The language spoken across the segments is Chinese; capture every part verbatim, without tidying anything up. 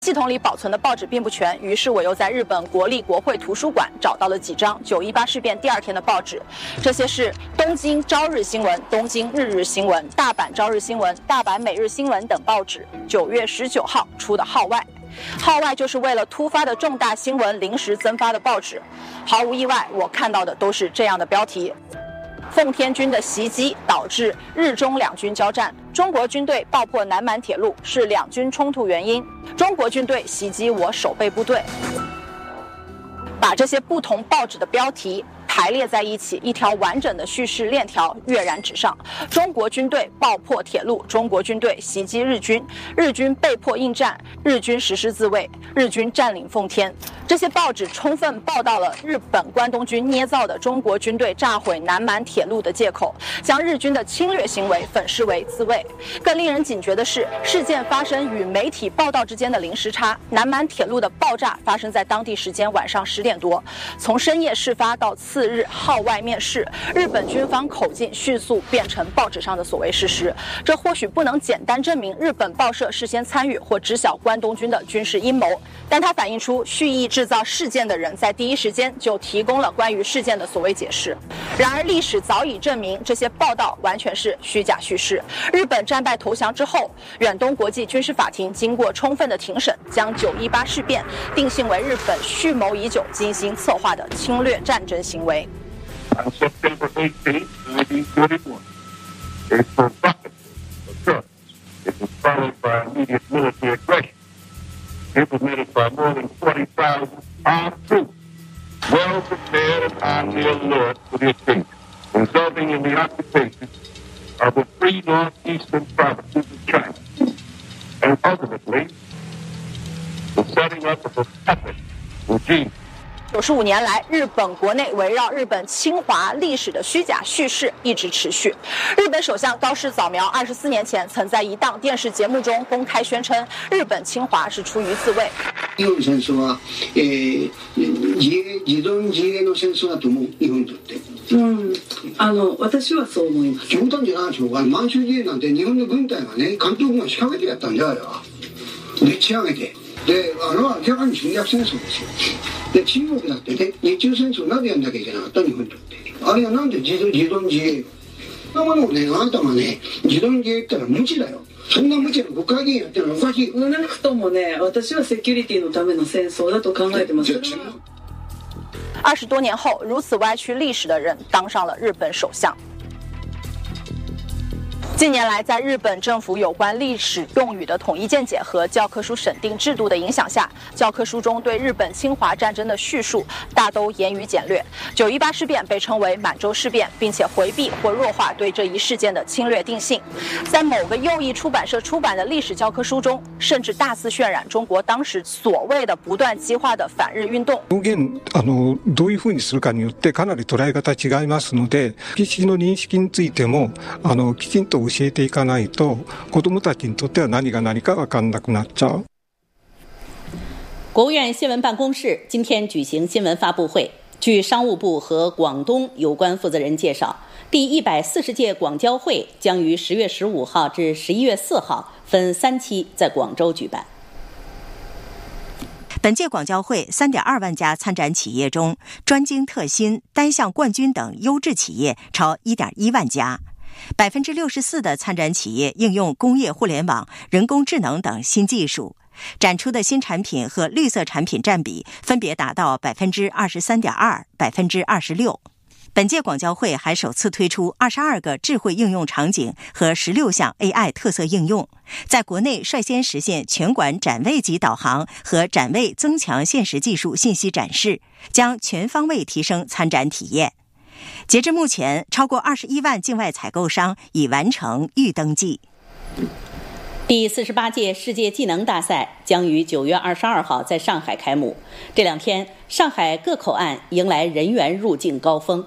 系统里保存的报纸并不全，于是我又在日本国立国会图书馆找到了几张九一八事变第二天的报纸。这些是东京朝日新闻、东京日日新闻、大阪朝日新闻、大阪每日新闻等报纸九月十九号出的号外。号外就是为了突发的重大新闻临时增发的报纸。毫无意外，我看到的都是这样的标题：奉天军的袭击导致日中两军交战，中国军队爆破南满铁路是两军冲突原因，中国军队袭击我守备部队。把这些不同报纸的标题排列在一起，一条完整的叙事链条跃然纸上。中国军队爆破铁路，中国军队袭击日军，日军被迫应战，日军实施自卫，日军占领奉天。这些报纸充分报道了日本关东军捏造的中国军队炸毁南满铁路的借口，将日军的侵略行为粉饰为自卫。更令人警觉的是，事件发生与媒体报道之间的零时差。南满铁路的爆炸发生在当地时间晚上十点多，从深夜事发到次日号外面世，日本军方口径迅速变成报纸上的所谓事实。这或许不能简单证明日本报社事先参与或知晓关东军的军事阴谋，但它反映出蓄意制造事件的人在第一时间就提供了关于事件的所谓解释。然而历史早已证明，这些报道完全是虚假叙事。日本战败投降之后，远东国际军事法庭经过充分的庭审，将九一八事变定性为日本蓄谋已久、精心策划的侵略战争行为。 On September eighteenth, nineteen forty-one, a provocative occurrence. It was followed by immediate military aggression, implemented by more than forty thousand armed troops, well prepared and on the alert for the occasion, resulting in the occupation of the three northeastern provinces of China, and ultimately the setting up of a puppet regime. 九十五年来，日本国内围绕日本侵华历史的虚假叙事一直持续。日本首相高市早苗二十四年前曾在一档电視節目中公開宣稱，日本侵華是出於自衛。 日本戦争は、えー、自衛自存自衛の戦争だと思う、日本にとって。 うん、あの私はそう思います。 冗談じゃないでしょうが、満州自衛なんて日本の軍隊がね、関東軍が仕掛けてやったんだよ、あれは。でっち上げて。で、あれは明らかに侵略戦争ですよ。で、中国だってね、日中戦争なぜやんなきゃいけなかった日本にとって。あれはなんで自存自存自衛。そんなものをね、あなたがね、自存自衛って言ったら無知だよ。そんな無知な国会議員やってるのはおかしい。 少なくともね、私はセキュリティのための戦争だと考えてます。 二十多年后，如此歪曲历史的人当上了日本首相。近年来，在日本政府有关历史用语的统一见解和教科书审定制度的影响下，教科书中对日本侵华战争的叙述大都言语简略。九一八事变被称为满洲事变，并且回避或弱化对这一事件的侵略定性。在某个右翼出版社出版的历史教科書中，甚至大肆渲染中国当时所谓的不断激化的反日運動。 表現あのどういうふうにするかによってかなり捉え方違いますので、歴史の認識についてもあのきちんと教えていかないと子どもたちにとっては何が何か分かんなくなっちゃう。 国务院新闻办公室今天举行新闻发布会，据商务部和广东有关负责人介绍，第一百四十届广交会将于十月十五号至十一月四号分三期在广州举办。 本届广交会 三点二万家参展企业中，专精特新、单项冠军等优质企业超 一点一万家。百分之六十四的参展企业应用工业互联网、人工智能等新技术，展出的新产品和绿色产品占比分别达到百分之二十三点二、百分之二十六。本届广交会还首次推出二十二个智慧应用场景和十六项 A I 特色应用，在国内率先实现全馆展位级导航和展位增强现实技术信息展示，将全方位提升参展体验。截至目前，超过二十一万境外采购商已完成预登记。 第四十八届世界技能大赛将于九月二十二号在上海开幕。这两天，上海各口岸迎来人员入境高峰。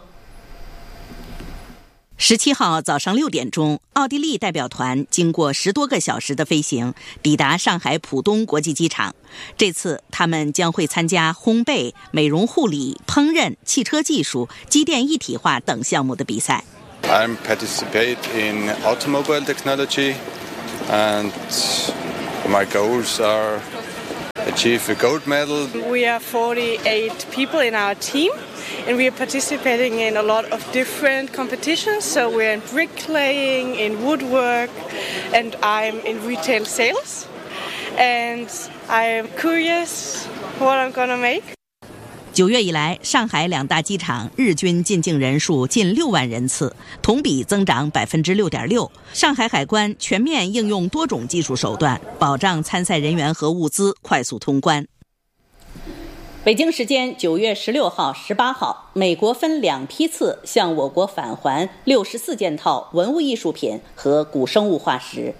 十七号早上六点钟，奥地利代表团经过十多个小时的飞行，抵达上海浦东国际机场。这次他们将会参加烘焙、美容护理、烹饪、汽车技术、机电一体化等项目的比赛。 I participate in automobile technology, and my goals are achieve a gold medal. We are forty-eight people in our team, and we are participating in a lot of different competitions. So we're in bricklaying, in woodwork, and I'm in retail sales. And I'm curious what I'm gonna make. 九月以来，上海两大机场日均进境人数近六万人次，同比增长百分之六点六。上海海关全面应用多种技术手段，保障参赛人员和物资快速通关。北京时间九月十六号、十八号，美国分两批次向我国返还六十四件套文物艺术品和古生物化石。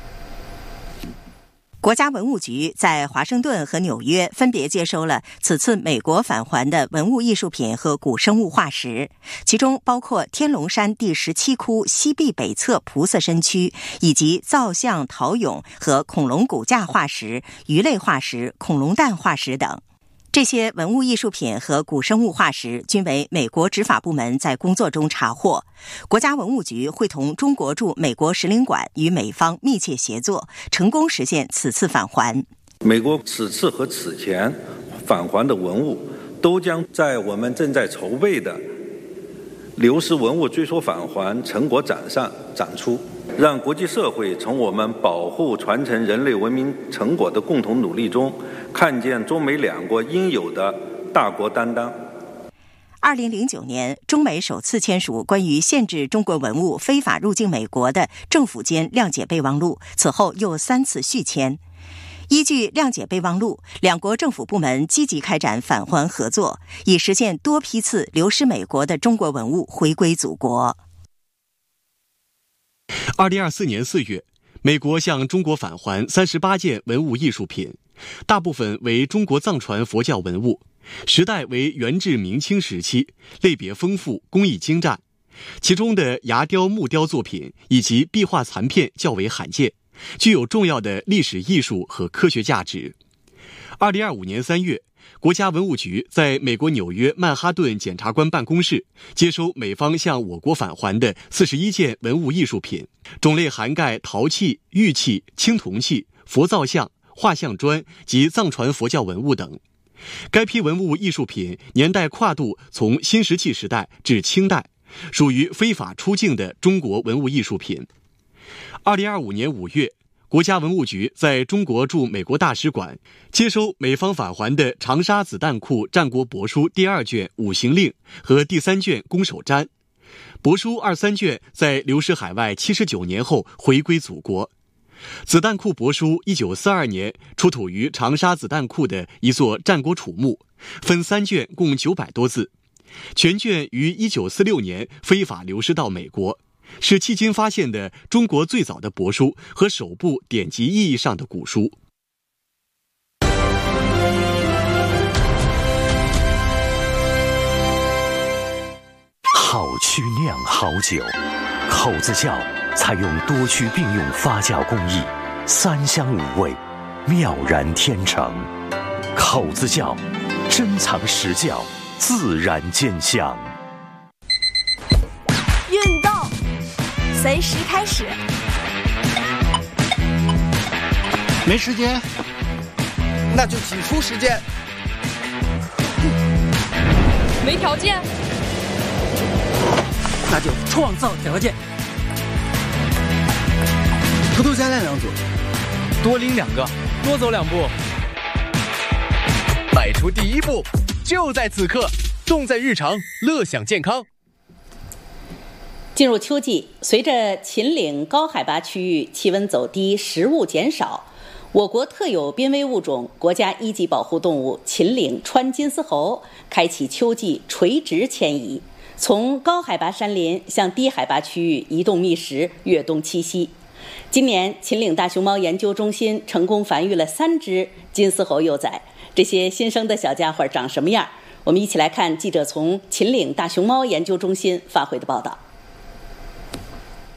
国家文物局在华盛顿和纽约分别接收了此次美国返还的文物艺术品和古生物化石，其中包括天龙山第十七窟西壁北侧菩萨身躯，以及造像陶俑和恐龙骨架化石、鱼类化石、恐龙蛋化石等。这些文物艺术品和古生物化石均为美国执法部门在工作中查获。国家文物局会同中国驻美国使领馆与美方密切协作，成功实现此次返还。 美国此次和此前返还的文物都将在我们正在筹备的流失文物追溯返还成果展上展出，让国际社会从我们保护传承人类文明成果的共同努力中看见中美两国应有的大国担当。 二零零九年，中美首次签署关于限制中国文物非法入境美国的政府间谅解备忘录，此后又三次续签。依据谅解备忘录，两国政府部门积极开展返还合作，以实现多批次流失美国的中国文物回归祖国。 二零二四年四月，美国向中国返还三十八件文物艺术品，大部分为中国藏传佛教文物，时代为元至明清时期，类别丰富，工艺精湛。其中的牙雕、木雕作品以及壁画残片较为罕见，具有重要的历史艺术和科学价值。二零二五年三月，国家文物局在美国纽约曼哈顿检察官办公室接收美方向我国返还的四十一件文物艺术品，种类涵盖陶器、玉器、青铜器、佛造像、画像砖及藏传佛教文物等。该批文物艺术品年代跨度从新石器时代至清代，属于非法出境的中国文物艺术品。二零二五年五月，国家文物局在中国驻美国大使馆接收美方返还的长沙子弹库战国帛书第二卷五行令和第三卷攻守瞻。帛书二三卷在流失海外七十九年后回归祖国。子弹库帛书一九四二年出土于长沙子弹库的一座战国楚墓，分三卷，共九百多字。全卷于一九四六年非法流失到美国，是迄今发现的中国最早的帛书和首部典籍意义上的古书。 好曲酿好酒，口子窖采用多区并用发酵工艺，三香五味，妙然天成。口子窖珍藏实窖，自然见香。 运动随时开始。 没时间，那就挤出时间。 没条件， 那就创造条件。偷偷加练两组，多拎两个，多走两步。迈出第一步，就在此刻，重在日常，乐享健康。 进入秋季，随着秦岭高海拔区域气温走低，食物减少，我国特有濒危物种国家一级保护动物秦岭川金丝猴开启秋季垂直迁移，从高海拔山林向低海拔区域移动觅食，越冬栖息。今年，秦岭大熊猫研究中心成功繁育了三只金丝猴幼崽。这些新生的小家伙长什么样？我们一起来看记者从秦岭大熊猫研究中心发回的报道。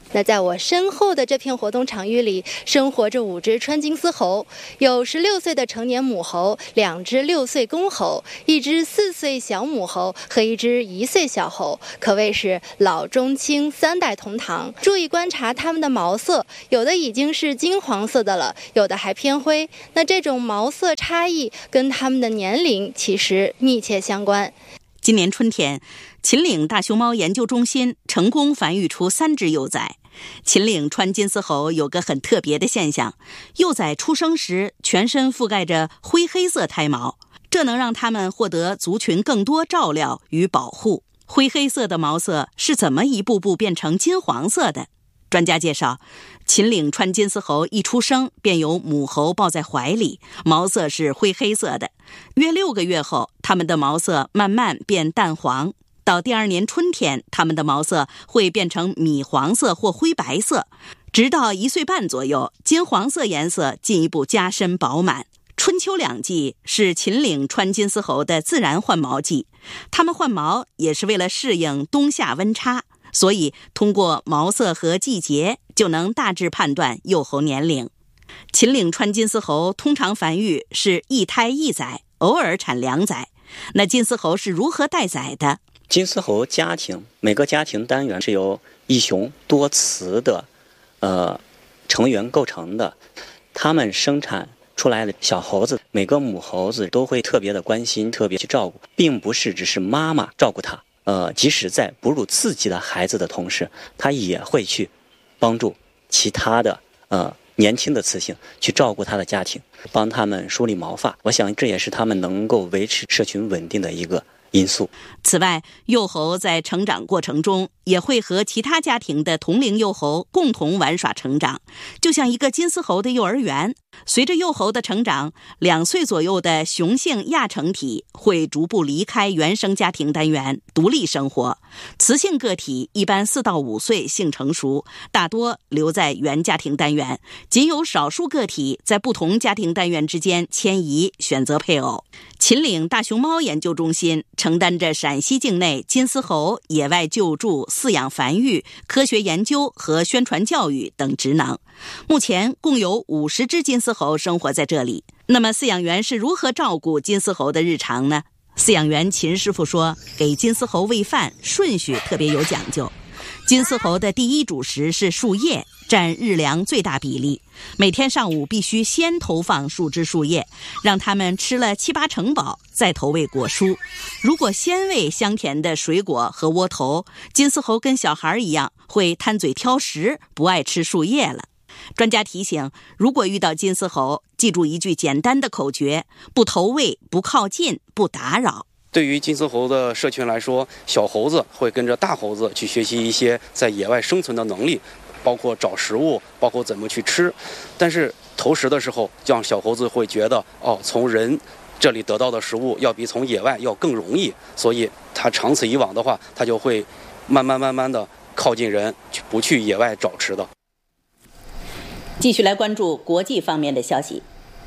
那在我身后的这片活动场域里，生活着五只川金丝猴，有十六岁的成年母猴，两只六岁公猴，一只四岁小母猴和一只一岁小猴，可谓是老中青三代同堂。注意观察它们的毛色，有的已经是金黄色的了，有的还偏灰。那这种毛色差异跟它们的年龄其实密切相关。 今年春天，秦岭大熊猫研究中心成功繁育出三只幼崽。秦岭川金丝猴有个很特别的现象，幼崽出生时全身覆盖着灰黑色胎毛，这能让它们获得族群更多照料与保护。灰黑色的毛色是怎么一步步变成金黄色的？专家介绍，秦岭川金丝猴一出生便由母猴抱在怀里，毛色是灰黑色的。约六个月后，它们的毛色慢慢变淡黄。到第二年春天，它们的毛色会变成米黄色或灰白色，直到一岁半左右，金黄色颜色进一步加深饱满。春秋两季是秦岭川金丝猴的自然换毛季，它们换毛也是为了适应冬夏温差，所以通过毛色和季节就能大致判断幼猴年龄。秦岭川金丝猴通常繁育是一胎一崽，偶尔产两崽。那金丝猴是如何带崽的？ 金丝猴家庭每个家庭单元是由一雄多雌的呃成员构成的，它们生产出来的小猴子，每个母猴子都会特别的关心，特别去照顾，并不是只是妈妈照顾它，呃，即使在哺乳自己的孩子的同时，它也会去帮助其他的呃年轻的雌性去照顾它的家庭，帮他们梳理毛发。我想这也是他们能够维持社群稳定的一个因素。 此外，幼猴在成长过程中也会和其他家庭的同龄幼猴共同玩耍成长，就像一个金丝猴的幼儿园。随着幼猴的成长，两岁左右的雄性亚成体会逐步离开原生家庭单元，独立生活。雌性个体一般四到五岁性成熟，大多留在原家庭单元，仅有少数个体在不同家庭单元之间迁移，选择配偶。秦岭大熊猫研究中心承担着陕西境内金丝猴野外救助、饲养繁育、科学研究和宣传教育等职能。目前共有五十只金丝猴生活在这里。那么饲养员是如何照顾金丝猴的日常呢？饲养员秦师傅说，给金丝猴喂饭顺序特别有讲究。金丝猴的第一主食是树叶，占日粮最大比例。每天上午必须先投放数只树叶，让它们吃了七八成饱，再投喂果蔬。如果先喂香甜的水果和窝头，金丝猴跟小孩一样会贪嘴挑食，不爱吃树叶了。专家提醒，如果遇到金丝猴，记住一句简单的口诀：不投喂，不靠近，不打扰。 对于金丝猴的社群来说，小猴子会跟着大猴子去学习一些在野外生存的能力，包括找食物，包括怎么去吃。但是投食的时候，这样小猴子会觉得，哦，从人这里得到的食物要比从野外要更容易，所以它长此以往的话，它就会慢慢慢慢的靠近人，不去野外找吃的。 继续来关注国际方面的消息。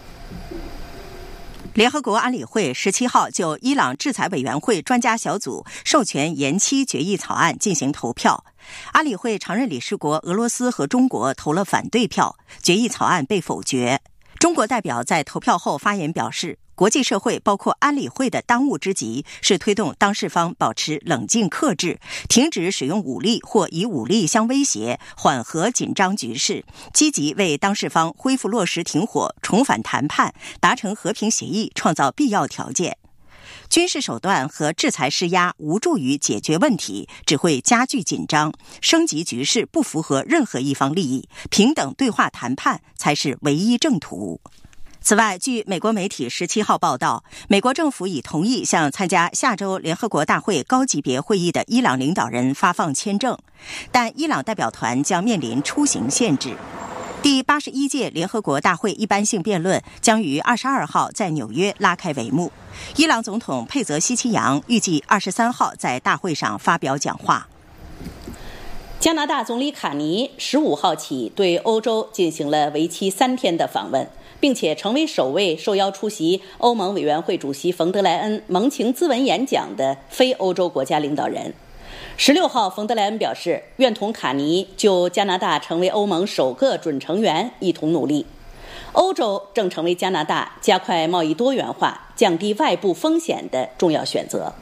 联合国安理会十七号就伊朗制裁委员会专家小组授权延期决议草案进行投票。安理会常任理事国俄罗斯和中国投了反对票，决议草案被否决。中国代表在投票后发言表示，国际社会包括安理会的当务之急是推动当事方保持冷静克制，停止使用武力或以武力相威胁，缓和紧张局势，积极为当事方恢复落实停火、重返谈判、达成和平协议创造必要条件。军事手段和制裁施压无助于解决问题，只会加剧紧张，升级局势不符合任何一方利益，平等对话谈判才是唯一正途。此外，据美国媒体十七号报道，美国政府已同意向参加下周联合国大会高级别会议的伊朗领导人发放签证，但伊朗代表团将面临出行限制。第八十一届联合国大会一般性辩论将于二十二号在纽约拉开帷幕。伊朗总统佩泽西奇扬预计二十三号在大会上发表讲话。 加拿大总理卡尼十五号起对欧洲进行了为期三天的访问，并且成为首位受邀出席欧盟委员会主席冯德莱恩盟情咨文演讲的非欧洲国家领导人。 十六号，冯德莱恩表示，愿同卡尼就加拿大成为欧盟首个准成员一同努力。欧洲正成为加拿大加快贸易多元化、降低外部风险的重要选择。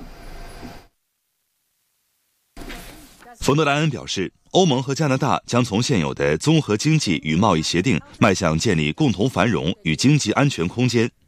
冯德莱恩表示，欧盟和加拿大将从现有的综合经济与贸易协定迈向建立共同繁荣与经济安全空间。